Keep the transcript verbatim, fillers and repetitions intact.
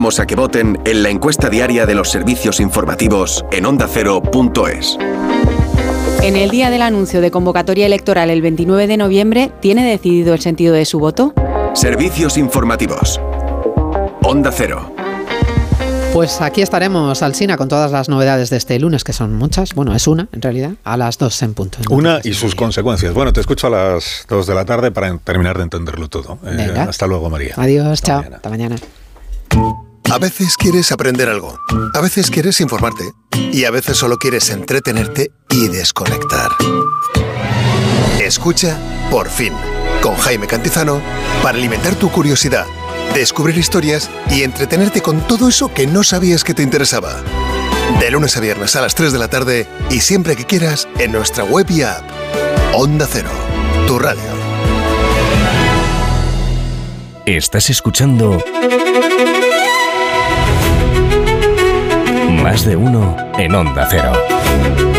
Vamos a que voten en la encuesta diaria de los servicios informativos en onda cero punto es. En el día del anuncio de convocatoria electoral el veintinueve de noviembre, ¿tiene decidido el sentido de su voto? Servicios informativos. Onda Cero. Pues aquí estaremos, Alsina, con todas las novedades de este lunes, que son muchas. Bueno, es una, en realidad, a las dos en punto. Una y sus consecuencias. Bueno, te escucho a las dos de la tarde para terminar de entenderlo todo. Eh, hasta luego, María. Adiós, hasta chao. Mañana. Hasta mañana. A veces quieres aprender algo, a veces quieres informarte y a veces solo quieres entretenerte y desconectar. Escucha Por Fin, con Jaime Cantizano, para alimentar tu curiosidad, descubrir historias y entretenerte con todo eso que no sabías que te interesaba. De lunes a viernes a las tres de la tarde y siempre que quieras en nuestra web y app. Onda Cero, tu radio. Estás escuchando Más de Uno en Onda Cero.